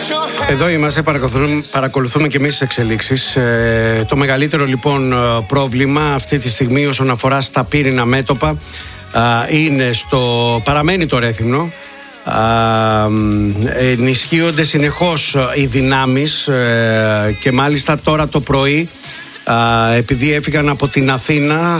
Εδώ είμαστε, παρακολουθούμε και εμείς τις εξελίξεις. Το μεγαλύτερο λοιπόν πρόβλημα αυτή τη στιγμή όσον αφορά στα πύριννα μέτωπα είναι παραμένει το Ρέθυμνο. Ενισχύονται συνεχώς οι δυνάμεις και μάλιστα τώρα το πρωί, επειδή έφυγαν από την Αθήνα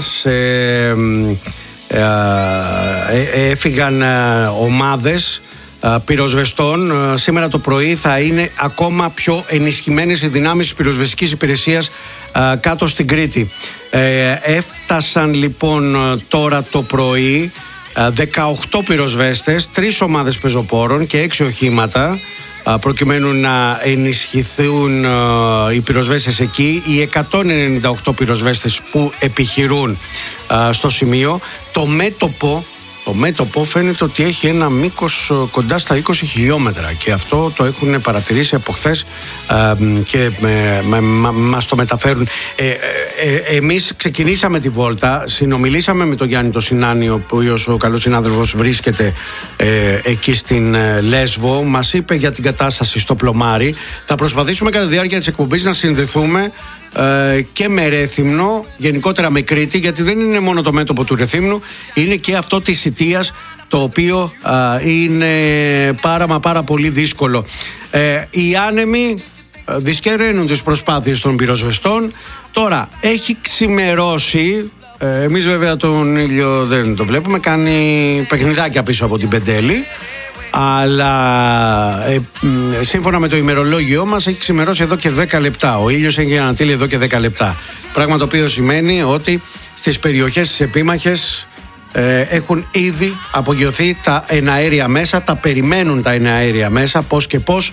έφυγαν ομάδες πυροσβεστών. Σήμερα το πρωί θα είναι ακόμα πιο ενισχυμένες οι δυνάμεις της πυροσβεστικής υπηρεσίας κάτω στην Κρήτη. Έφτασαν λοιπόν τώρα το πρωί 18 πυροσβέστες, 3 ομάδες πεζοπόρων και 6 οχήματα προκειμένου να ενισχυθούν οι πυροσβέστες εκεί, οι 198 πυροσβέστες που επιχειρούν στο σημείο. Το μέτωπο φαίνεται ότι έχει ένα μήκος κοντά στα 20 χιλιόμετρα και αυτό το έχουν παρατηρήσει από χθες και μας το μεταφέρουν. Εμείς ξεκινήσαμε τη βόλτα, συνομιλήσαμε με τον Γιάννη το Σινάνη, ο οποίος ο καλός συνάδελφος βρίσκεται εκεί στην Λέσβο. Μας είπε για την κατάσταση στο Πλωμάρι. Θα προσπαθήσουμε κατά τη διάρκεια της εκπομπής να συνδεθούμε και με Ρέθυμνο, γενικότερα με Κρήτη, γιατί δεν είναι μόνο το μέτωπο του Ρεθύμνου, είναι και αυτό της Ιττίας, το οποίο είναι πάρα πολύ δύσκολο. Οι άνεμοι δυσκεραίνουν τις προσπάθειες των πυροσβεστών. Τώρα έχει ξημερώσει. Εμείς βέβαια τον ήλιο δεν το βλέπουμε, κάνει παιχνιδάκια πίσω από την Πεντέλη, αλλά σύμφωνα με το ημερολόγιό μας έχει ξημερώσει εδώ και 10 λεπτά. Ο ήλιος έχει ανατείλει εδώ και 10 λεπτά. Πράγμα το οποίο σημαίνει ότι στις περιοχές τις επίμαχες έχουν ήδη απογειωθεί τα εναέρια μέσα, τα περιμένουν τα εναέρια μέσα πώς και πώς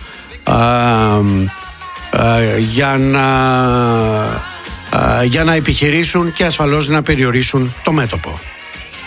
για να επιχειρήσουν και ασφαλώς να περιορίσουν το μέτωπο.